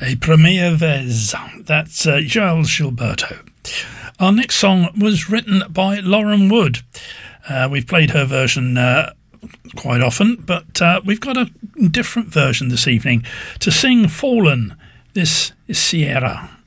A première vez. That's Joel Gilberto. Our next song was written by Lauren Wood. We've played her version quite often, but we've got a different version this evening. To sing Fallen, this is Sierra.